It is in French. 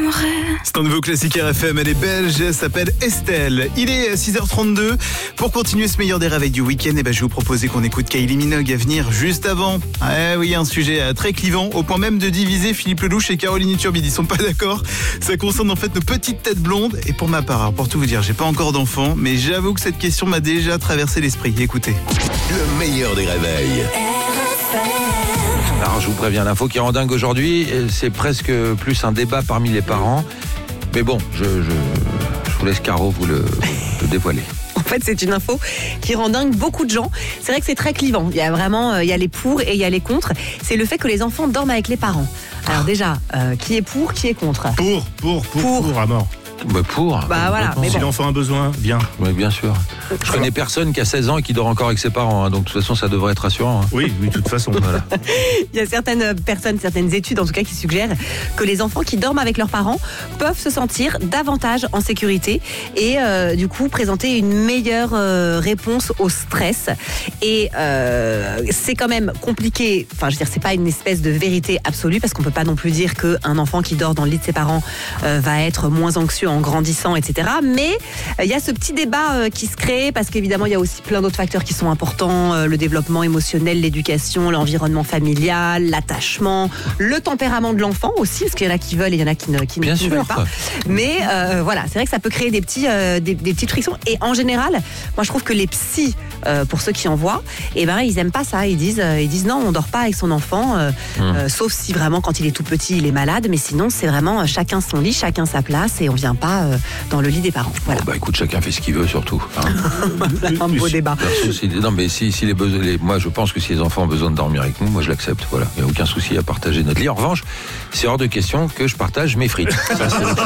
j'aimerais. C'est un nouveau classique RFM, elle est belge, elle s'appelle Estelle. Il est 6h32. Pour continuer ce meilleur des réveils du week-end, je vais vous proposer qu'on écoute Kylie Minogue à venir juste avant. Oui, un sujet très clivant, au point même de diviser Philippe Lelouch et Caroline Turbide. Ils sont pas d'accord. Ça concerne en fait nos petites têtes blondes. Et pour ma part, pour tout vous dire, j'ai pas encore d'enfant, mais j'avoue que cette question m'a déjà traversé l'esprit. Écoutez. Le meilleur des réveils. Alors je vous préviens, l'info qui rend dingue aujourd'hui, c'est presque plus un débat parmi les parents. Mais bon, je vous laisse Caro vous le dévoiler. En fait, c'est une info qui rend dingue beaucoup de gens. C'est vrai que c'est très clivant. Il y a vraiment, il y a les pour et il y a les contre. C'est le fait que les enfants dorment avec les parents. Alors déjà, qui est pour, qui est contre ? Pour à mort. Voilà. Mais Si bon. l'enfant a besoin, viens. Oui, bien sûr. Je connais personne qui a 16 ans et qui dort encore avec ses parents, hein, donc de toute façon, ça devrait être rassurant. Hein. Oui, de toute façon. Voilà. Il y a certaines personnes, certaines études en tout cas qui suggèrent que les enfants qui dorment avec leurs parents peuvent se sentir davantage en sécurité et du coup présenter une meilleure réponse au stress. Et c'est quand même compliqué, enfin je veux dire c'est pas une espèce de vérité absolue parce qu'on peut pas non plus dire qu'un enfant qui dort dans le lit de ses parents va être moins anxieux en grandissant, etc. Mais il y a ce petit débat qui se crée parce qu'évidemment il y a aussi plein d'autres facteurs qui sont importants, le développement émotionnel, l'éducation, l'environnement familial, l'attachement, le tempérament de l'enfant aussi, parce qu'il y en a qui veulent et il y en a qui ne veulent pas. Mais voilà, c'est vrai que ça peut créer des petites frictions. Et en général, moi je trouve que les psys, pour ceux qui en voient, ils aiment pas ça. Ils disent non, on dort pas avec son enfant, sauf si vraiment quand il est tout petit, il est malade. Mais sinon, c'est vraiment chacun son lit, chacun sa place et on vient pas dans le lit des parents. Voilà. Bon, écoute, chacun fait ce qu'il veut surtout. Hein. Un beau débat. Non, mais si les besoins, moi je pense que si les enfants ont besoin de dormir avec nous, moi je l'accepte. Voilà, il n'y a aucun souci à partager notre lit. En revanche, c'est hors de question que je partage mes frites. Ça, c'est